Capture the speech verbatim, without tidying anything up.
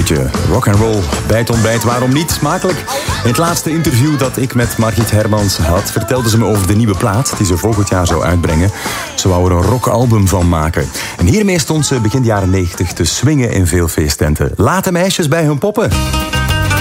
Beetje rock'n'roll bij het ontbijt, waarom niet? Smakelijk. In het laatste interview dat ik met Margriet Hermans had, vertelde ze me over de nieuwe plaat die ze volgend jaar zou uitbrengen. Ze wou er een rockalbum van maken. En hiermee stond ze begin jaren negentig te swingen in veel feesttenten. Late meisjes bij hun poppen.